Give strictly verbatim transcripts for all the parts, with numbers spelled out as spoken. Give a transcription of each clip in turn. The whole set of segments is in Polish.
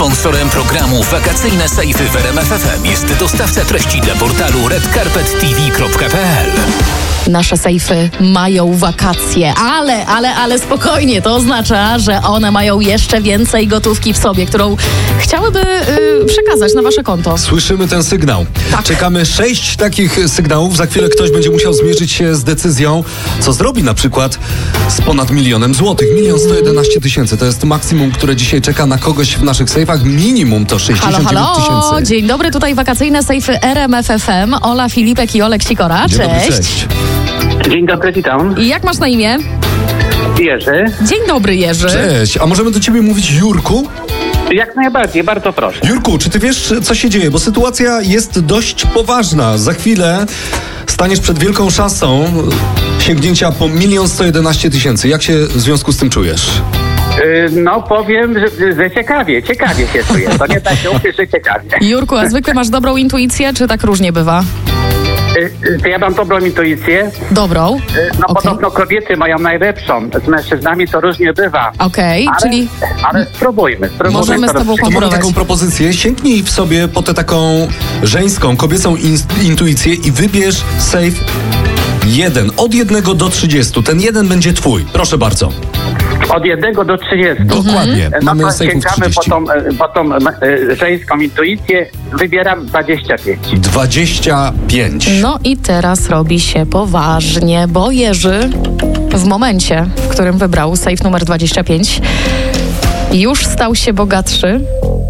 Sponsorem programu Wakacyjne Sejfy w R M F F M jest dostawca treści dla portalu red carpet t v kropka p l. Nasze sejfy mają wakacje, ale, ale, ale spokojnie, to oznacza, że one mają jeszcze więcej gotówki w sobie, którą chciałyby yy, przekazać na wasze konto. Słyszymy ten sygnał. Tak. Czekamy sześć takich sygnałów. Za chwilę ktoś będzie musiał zmierzyć się z decyzją, co zrobi na przykład z ponad milionem złotych. Milion sto jedenaście tysięcy. To jest maksimum, które dzisiaj czeka na kogoś w naszych sejfach. Minimum to sześćdziesiąt dziewięć tysięcy. Dzień dobry, tutaj wakacyjne sejfy R M F F M. Ola Filipek i Olek Sikora. Dzień Cześć. dobry, cześć. Dzień dobry, witam. I jak masz na imię? Jerzy. Dzień dobry, Jerzy. Cześć. A możemy do ciebie mówić Jurku? Jak najbardziej, bardzo proszę. Jurku, czy ty wiesz, co się dzieje? Bo sytuacja jest dość poważna. Za chwilę staniesz przed wielką szansą sięgnięcia po milion sto jedenaście tysięcy. Jak się w związku z tym czujesz? Yy, no powiem, że, że ciekawie, ciekawie się czuję. To nie tak się ukryć, że ciekawie. Jurku, a zwykle masz dobrą intuicję, czy tak różnie bywa? Yy, to ja mam dobrą intuicję. Dobrą? Yy, no Okej. podobno kobiety mają najlepszą. Z mężczyznami to różnie bywa. Okej, Ale, czyli ale spróbujmy, spróbujmy. Możemy z to tobą rozstrzygnięć. To mamy konkurować. taką propozycję. Sięgnij w sobie po tę taką żeńską, kobiecą in- intuicję i wybierz safe jeden. Od jednego do trzydziestu. Ten jeden będzie twój. Proszę bardzo. Od jednego do trzydziestu. Dokładnie. No Mamy to safe'ów sięgamy po trzydzieści. tą, e, po tą e, żeńską intuicję. Wybieram dwadzieścia pięć. dwadzieścia pięć. no i teraz robi się poważnie, bo Jerzy w momencie, w którym wybrał safe numer dwadzieścia pięć, już stał się bogatszy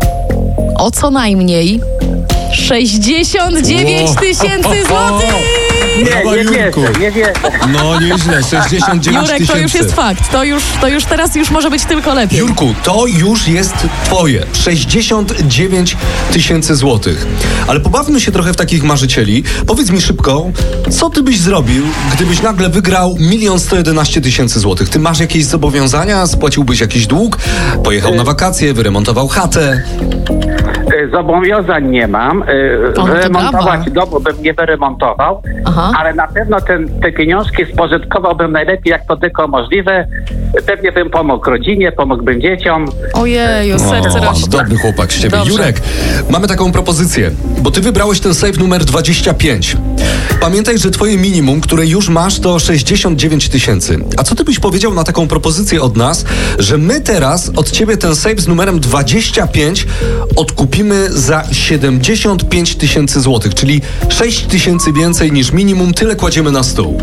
o co najmniej sześćdziesiąt dziewięć tysięcy złotych! Brawa, Nie, nie Jurku. wierzę, nie wierzę. No nieźle, sześćdziesiąt dziewięć Jurek, tysięcy. to już jest fakt. To już, to już teraz już może być tylko lepiej. Jurku, to już jest twoje. sześćdziesiąt dziewięć tysięcy złotych. Ale pobawmy się trochę w takich marzycieli. Powiedz mi szybko, co ty byś zrobił, gdybyś nagle wygrał milion sto jedenaście tysięcy złotych? Ty masz jakieś zobowiązania? Spłaciłbyś jakiś dług? Pojechał na wakacje, wyremontował chatę? E, Zobowiązań nie mam. E, to Wyremontować brawa. domu bym nie wyremontował, Aha. ale na pewno ten, te pieniążki spożytkowałbym najlepiej, jak to tylko możliwe. Pewnie bym pomógł rodzinie, pomógłbym dzieciom. Ojeju, serce O, rośnie. dobry chłopak z ciebie. Dobrze. Jurek, mamy taką propozycję, bo ty wybrałeś ten safe numer dwadzieścia pięć. Pamiętaj, że twoje minimum, które już masz, to sześćdziesiąt dziewięć tysięcy. A co ty byś powiedział na taką propozycję od nas, że my teraz od ciebie ten safe z numerem dwadzieścia pięć odkupimy za siedemdziesiąt pięć tysięcy złotych, czyli sześć tysięcy więcej niż minimum, tyle kładziemy na stół.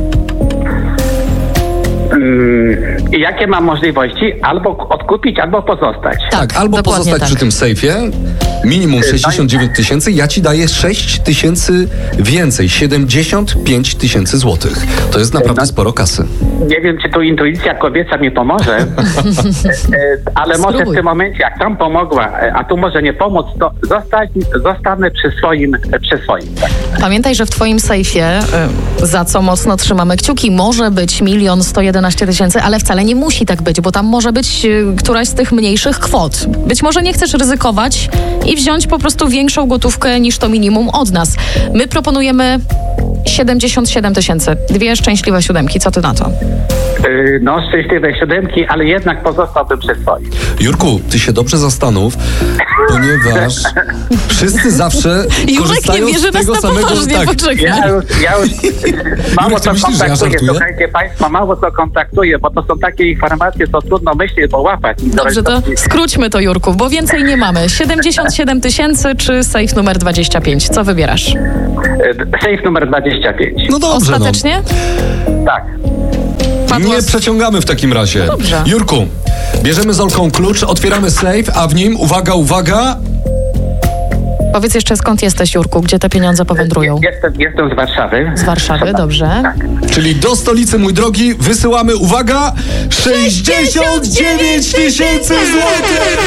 Mm, I jakie mam możliwości? Albo odkupić, albo pozostać. Tak, albo dokładnie pozostać tak. przy tym sejfie, minimum sześćdziesiąt dziewięć tysięcy, ja ci daję sześć tysięcy więcej, siedemdziesiąt pięć tysięcy złotych. To jest naprawdę sporo kasy. Nie wiem, czy tu intuicja kobieca mi pomoże, e, e, ale może Spróbuj. w tym momencie, jak tam pomogła, e, a tu może nie pomóc, to zostać, zostanę przy swoim. e, Przy swoim tak. Pamiętaj, że w twoim sejfie, y, za co mocno trzymamy kciuki, może być milion sto jedenaście tysięcy, ale wcale nie musi tak być, bo tam może być y, któraś z tych mniejszych kwot. Być może nie chcesz ryzykować i wziąć po prostu większą gotówkę niż to minimum od nas. My proponujemy siedemdziesiąt siedem tysięcy. Dwie szczęśliwe siódemki. Co ty na to? E, No, szczęśliwe siódemki, ale jednak pozostałbym przy swoim. Jurku, ty się dobrze zastanów, ponieważ wszyscy zawsze Jurek nie korzystają bierze z tego nas na samego... poważnie, tak, poczekaj. Ja już, ja już mało Jurek, ty co myślisz, że ja kontaktuję, żartuję? słuchajcie państwo, mało co kontaktuję, bo to są takie informacje, co trudno myśleć, bo łapać. Dobrze, to skróćmy to, Jurku, bo więcej nie mamy. siedemdziesiąt siedem tysięcy czy safe numer dwadzieścia pięć? Co wybierasz? E, Safe numer dwadzieścia pięć. No dobrze, Ostatecznie? Tak. no. Padło Nie z- przeciągamy w takim razie. No dobrze. Jurku, bierzemy z Olką klucz, otwieramy safe, a w nim, uwaga, uwaga... Powiedz jeszcze, skąd jesteś, Jurku? Gdzie te pieniądze powędrują? Jestem, jestem z Warszawy. Z Warszawy, dobrze. Tak. Czyli do stolicy, mój drogi, wysyłamy, uwaga, sześćdziesiąt dziewięć tysięcy złotych!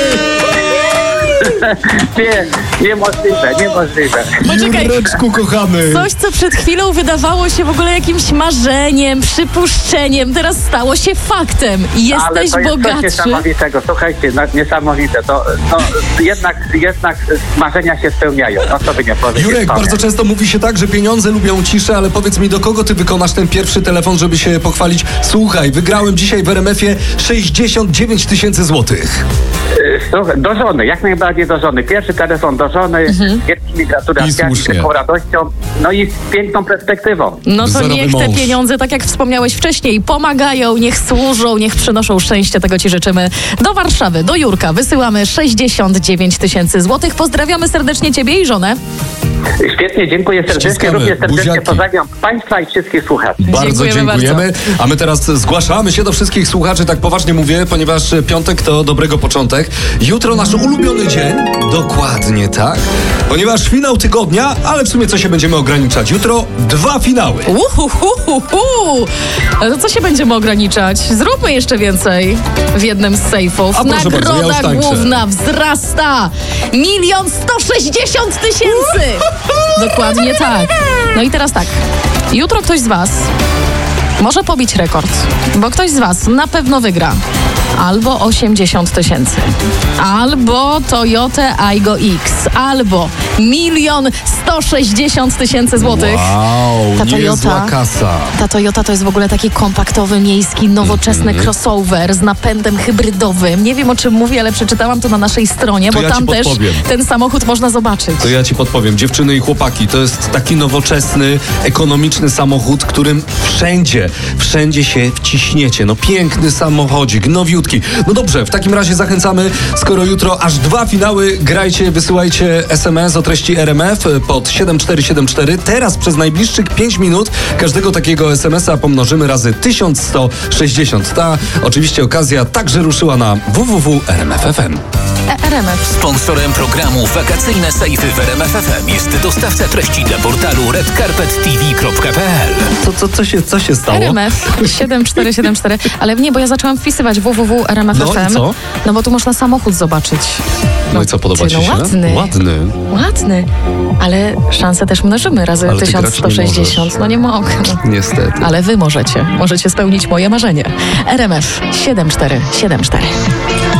Nie, niemożliwe, niemożliwe. Poczekaj. Jureczku, kochany. Coś, co przed chwilą wydawało się w ogóle jakimś marzeniem, przypuszczeniem, teraz stało się faktem. Ale Jesteś to jest coś bogatszy. niesamowitego. Słuchajcie, no, niesamowite. To, no, jednak, jednak marzenia się spełniają. No co by nie powiedzieć. Jurek, Powiem. bardzo często mówi się tak, że pieniądze lubią ciszę, ale powiedz mi, do kogo ty wykonasz ten pierwszy telefon, żeby się pochwalić? Słuchaj, wygrałem dzisiaj w R M F-ie sześćdziesiąt dziewięć tysięcy złotych. Słuchaj, do żony, jak najbardziej do żony. Pierwszy telefon do żony, mhm. wielkimi gratulacjami, z taką radością, no i z piękną perspektywą. No to Wzorowy niech te mąż. pieniądze, tak jak wspomniałeś wcześniej, pomagają, niech służą, niech przynoszą szczęście. Tego ci życzymy. Do Warszawy, do Jurka wysyłamy sześćdziesiąt dziewięć tysięcy złotych. Pozdrawiamy serdecznie ciebie i żonę. Świetnie, dziękuję serdecznie. Ściskamy, Również serdecznie buziaki. pozdrawiam Państwa i wszystkich słuchaczy. Bardzo Dziękujemy dziękujemy. bardzo. A my teraz zgłaszamy się do wszystkich słuchaczy, tak poważnie mówię, ponieważ piątek to dobrego początek. Jutro nasz ulubiony dzień. Dokładnie tak. Ponieważ finał tygodnia, ale w sumie co się będziemy ograniczać? Jutro dwa finały. Uhuhuhuhu. No to co się będziemy ograniczać? Zróbmy jeszcze więcej w jednym z sejfów. A proszę bardzo, ja już Nagroda tańczę. główna wzrasta. Milion sto sześćdziesiąt tysięcy. Dokładnie tak. No i teraz tak. Jutro ktoś z was może pobić rekord, bo ktoś z was na pewno wygra albo osiemdziesiąt tysięcy, albo Toyota Aygo X, albo milion sto sześćdziesiąt tysięcy złotych. Wow, Ta niezła Toyota, kasa. ta Toyota to jest w ogóle taki kompaktowy, miejski, nowoczesny Mhm. crossover z napędem hybrydowym. Nie wiem, o czym mówię, ale przeczytałam to na naszej stronie, To bo ja ci tam też podpowiem. ten samochód można zobaczyć. To ja ci podpowiem, dziewczyny i chłopaki, to jest taki nowoczesny, ekonomiczny samochód, którym wszędzie, wszędzie się wciśniecie. No piękny samochodzik, nowiutki. No dobrze, w takim razie zachęcamy, skoro jutro aż dwa finały, grajcie, wysyłajcie es em es o treści R M F pod siedem cztery siedem cztery. Teraz przez najbliższych pięć minut każdego takiego es em es a pomnożymy razy tysiąc sto sześćdziesiąt. Ta oczywiście okazja także ruszyła na w w w kropka r m f kropka f m. E, R M F. Sponsorem programu Wakacyjne Sejfy w R M F F M jest dostawca treści dla portalu red carpet t v kropka p l. To, to, co, się, co się stało? R M F siedem cztery siedem cztery, ale nie, bo ja zaczęłam wpisywać w w w kropka r m f kropka f m. No i co? No bo tu można samochód zobaczyć. No i co, podoba ty, ci no się? ładny. Ładny. Ładny, ale szanse też mnożymy razy Ale ty tysiąc grać sto nie sześćdziesiąt. możesz. No nie mogę. Niestety. Ale wy możecie. Możecie spełnić moje marzenie. R M F siedem cztery siedem cztery.